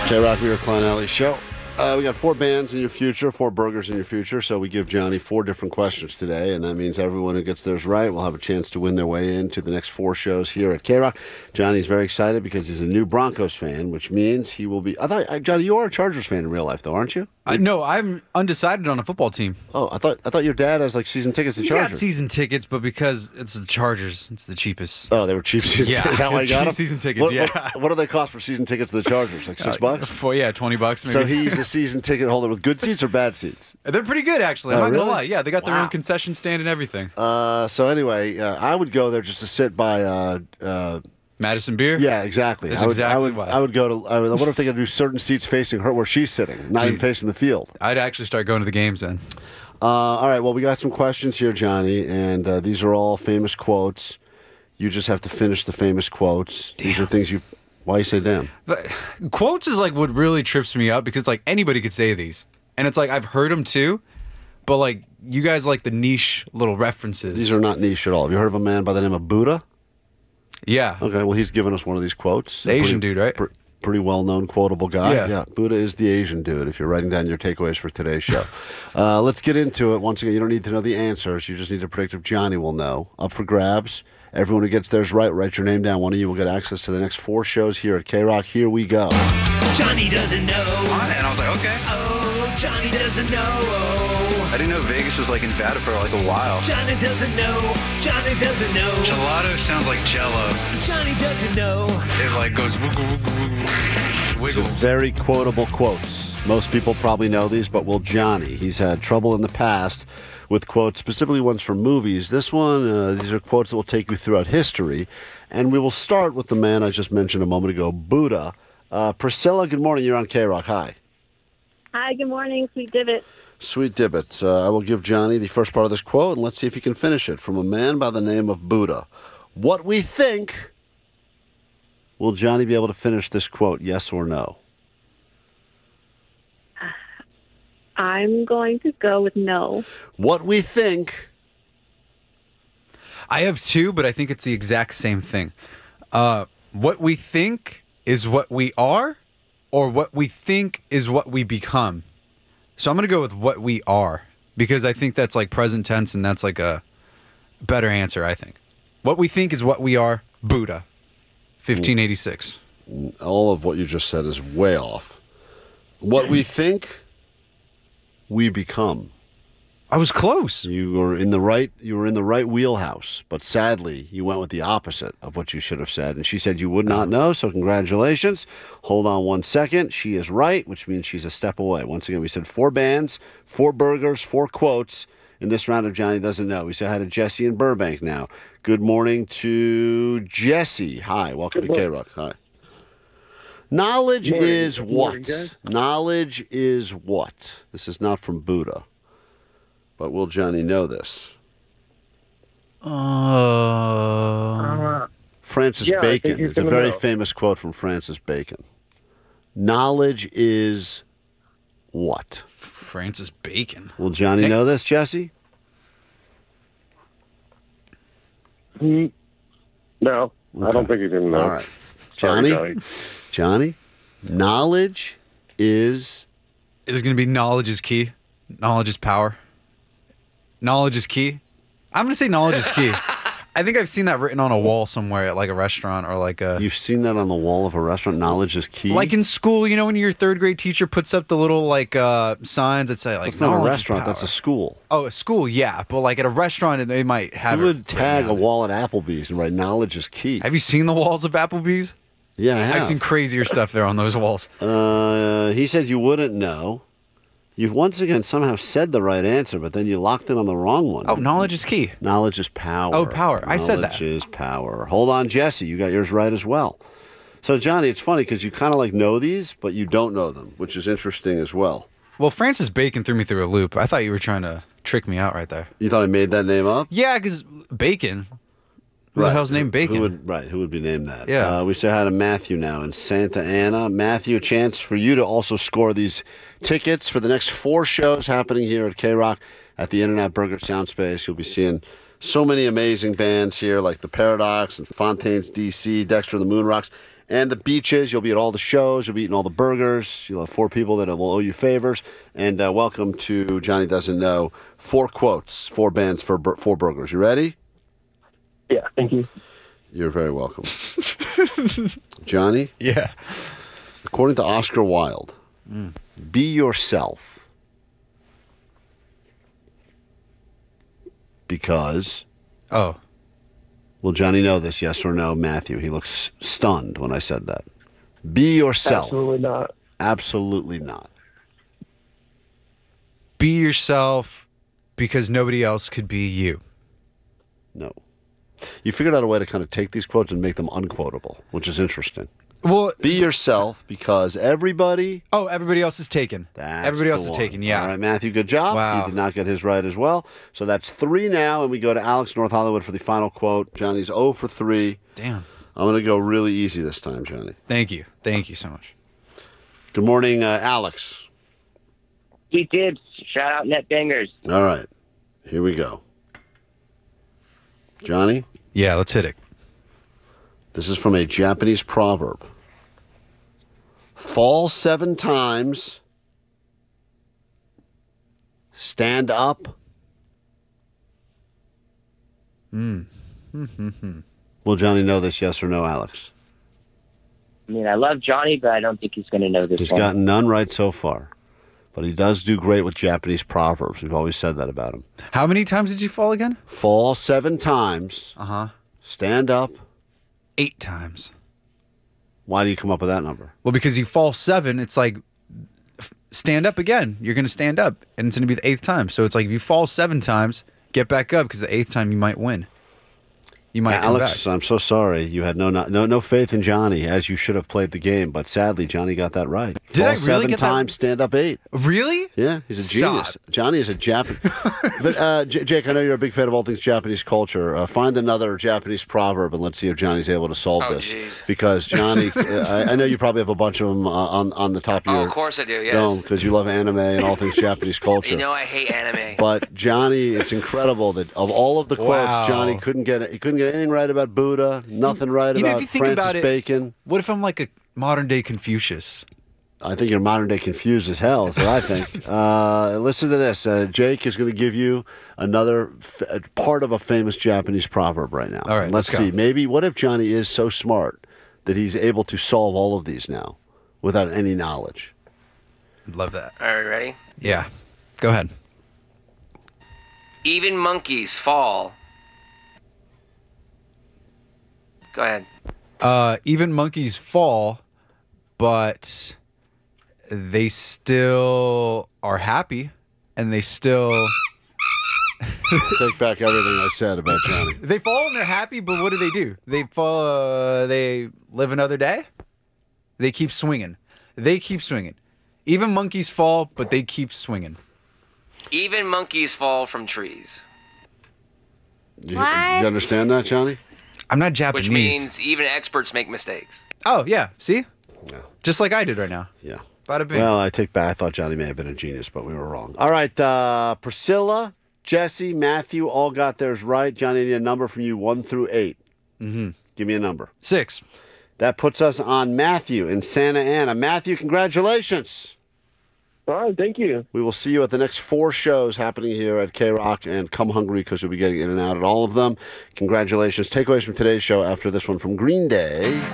K-Rock, we are Klein Alley Show. We got 4 bands in your future, 4 burgers in your future, so we give Johnny 4 different questions today, and that means everyone who gets theirs right will have a chance to win their way into the next 4 shows here at K-Rock. Johnny's very excited because he's a new Broncos fan, which means he will be... Johnny, you are a Chargers fan in real life, though, aren't you? No, I'm undecided on a football team. Oh, I thought your dad has, like, season tickets to He's Chargers. got season tickets, but because it's the Chargers, it's the cheapest. Oh, they were cheap season tickets? Is that why you got them? Season tickets, What do they cost for season tickets to the Chargers? Like $6? Well, yeah, $20 maybe. So he's a season ticket holder with good seats or bad seats? They're pretty good, actually. I'm not going to lie. Yeah, they got their own concession stand and everything. So anyway, I would go there just to sit by... Madison Beer? Yeah, exactly. That's I would go to... I wonder if they could do certain seats facing her where she's sitting, not even facing the field. I'd actually start going to the games then. All right, well, we got some questions here, Johnny, and these are all famous quotes. You just have to finish the famous quotes. Damn. These are things you... Why you say damn? Quotes is like what really trips me up because like anybody could say these. And it's like I've heard them too, but like you guys like the niche little references. These are not niche at all. Have you heard of a man by the name of Buddha? Yeah. Okay, well, he's given us one of these quotes. The Asian dude, right? Pretty well-known, quotable guy. Yeah. Buddha is the Asian dude, if you're writing down your takeaways for today's show. Let's get into it. Once again, you don't need to know the answers. You just need to predict if Johnny will know. Up for grabs. Everyone who gets theirs right, write your name down. One of you will get access to the next 4 shows here at K-Rock. Here we go. Johnny doesn't know. And I was like, okay. Oh, Johnny doesn't know. I didn't know Vegas was like in Nevada for like a while. Johnny doesn't know. Johnny doesn't know. Gelato sounds like Jello. Johnny doesn't know. It like goes wiggles. Very quotable quotes. Most people probably know these, but will Johnny? He's had trouble in the past with quotes, specifically ones from movies. This one, these are quotes that will take you throughout history. And we will start with the man I just mentioned a moment ago, Buddha. Priscilla, good morning. You're on K-Rock. Hi. Hi, good morning, Sweet Divot. Sweet Dibbits. I will give Johnny the first part of this quote, and let's see if he can finish it. From a man by the name of Buddha. What we think. Will Johnny be able to finish this quote, yes or no? I'm going to go with no. What we think. I have 2, but I think it's the exact same thing. What we think is what we are, or what we think is what we become. So I'm going to go with what we are, because I think that's like present tense, and that's like a better answer, I think. What we think is what we are, Buddha, 1586. All of what you just said is way off. What we think, we become. I was close. You were in the right wheelhouse, but sadly, you went with the opposite of what you should have said. And she said you would not know, so congratulations. Hold on one second. She is right, which means she's a step away. Once again, we said 4 bands, 4 burgers, 4 quotes. In this round of Johnny Doesn't Know, we say hi to Jesse in Burbank now. Good morning to Jesse. Hi, welcome to K-Rock. Hi. Knowledge is what? Knowledge is what? This is not from Buddha. But will Johnny know this? Francis Bacon. It's a very famous quote from Francis Bacon. Knowledge is what? Francis Bacon. Will Johnny know this, Jesse? No, okay. I don't think he can know. All right. Johnny, knowledge is... Is it going to be knowledge is key? Knowledge is power? Knowledge is key? I'm going to say knowledge is key. I think I've seen that written on a wall somewhere at like a restaurant or like a... You've seen that on the wall of a restaurant? Knowledge is key? Like in school, you know, when your 3rd grade teacher puts up the little like signs that say like... That's not a restaurant, that's a school. Oh, a school, yeah. But like at a restaurant, they might have... You would tag a wall at Applebee's and write knowledge is key. Have you seen the walls of Applebee's? Yeah, I have. I've seen crazier stuff there on those walls. He said you wouldn't know. You've once again somehow said the right answer, but then you locked in on the wrong one. Oh, knowledge is key. Knowledge is power. Oh, power. I said that. Knowledge is power. Hold on, Jesse. You got yours right as well. So, Johnny, it's funny because you kind of like know these, but you don't know them, which is interesting as well. Well, Francis Bacon threw me through a loop. I thought you were trying to trick me out right there. You thought I made that name up? Yeah, because Bacon. Who the hell's named Bacon? Who would be named that? Yeah. We say hi to Matthew now in Santa Ana. Matthew, a chance for you to also score these tickets for the next 4 shows happening here at K-Rock at the Internet Burger Sound Space. You'll be seeing so many amazing bands here like The Paradox and Fontaines DC, Dexter and the Moon Rocks, and the beaches. You'll be at all the shows. You'll be eating all the burgers. You'll have 4 people that will owe you favors. And welcome to Johnny Doesn't Know. 4 quotes, 4 bands, 4 burgers. You ready? Yeah, thank you. You're very welcome. Johnny, Yeah. according to Oscar Wilde, be yourself. Because, Oh. will Johnny know this, yes or no, Matthew? He looks stunned when I said that. Be yourself. Absolutely not. Absolutely not. Be yourself because nobody else could be you. No. You figured out a way to kind of take these quotes and make them unquotable, which is interesting. Well, Be yourself because everybody. everybody else is taken. That's Everybody else the is one. taken, yeah. All right, Matthew, good job. Wow. He did not get his right as well. So that's 3 now, and we go to Alex North Hollywood for the final quote. Johnny's 0 for 3. Damn. I'm going to go really easy this time, Johnny. Thank you. Thank you so much. Good morning, Alex. Sweet dibs. Shout out Net Bangers. All right, here we go. Johnny, Yeah, let's hit it. this is from a Japanese proverb. Fall 7 times, stand up. Will Johnny know this, yes or no, Alex? I mean, I love Johnny, but I don't think he's going to know this He's one. gotten none right so far. But he does do great with Japanese proverbs. We've always said that about him. How many times did you fall again? Fall 7 times, Uh-huh. stand up. 8 times. Why do you come up with that number? Well, because you fall 7, it's like stand up again. You're going to stand up, and it's going to be the 8th time. So it's like if you fall 7 times, get back up because the 8th time you might win. You might come Alex, back. I'm so sorry. You had no faith in Johnny, as you should have played the game. But sadly, Johnny got that right. Did I Fall really 7 get that- times, stand up 8. Really? Yeah, he's a Stop. genius. Johnny is a Japanese. But Jake, I know you're a big fan of all things Japanese culture. Find another Japanese proverb and let's see if Johnny's able to solve Oh, this. jeez. Because Johnny, I know you probably have a bunch of them on the top of Oh, your of course I do, yes. dome because you love anime and all things Japanese culture. You know I hate anime. But Johnny, it's incredible that of all of the quotes, Wow. Johnny couldn't get anything right about Buddha, nothing right You know, if about you think Francis about it- Bacon. What if I'm like a modern day Confucius? I think you're modern day confused as hell, is what I think. Listen to this. Jake is going to give you another part of a famous Japanese proverb right now. All right, let's let's go. see. Maybe what if Johnny is so smart that he's able to solve all of these now without any knowledge? Love that. All right, ready? Yeah. Go ahead. Even monkeys fall. Go ahead. Even monkeys fall, but they still are happy, and they still Take back everything I said about Johnny. they fall and they're happy. But what do? They fall. They live another day. They keep swinging. They keep swinging. Even monkeys fall, but they keep swinging. Even monkeys fall from trees. You understand that, Johnny? I'm not Japanese. Which means even experts make mistakes. Oh yeah. See, Yeah. just like I did right now. Yeah. Bada bing. Well, I take back. I thought Johnny may have been a genius, but we were wrong. All right, Priscilla, Jesse, Matthew all got theirs right. Johnny, I need a number from you 1 through 8. Mm-hmm. Give me a number. 6. That puts us on Matthew in Santa Ana. Matthew, congratulations. All right, thank you. We will see you at the next 4 shows happening here at K-Rock, and come hungry because you'll be getting in and out at all of them. Congratulations. Takeaways from today's show after this one from Green Day.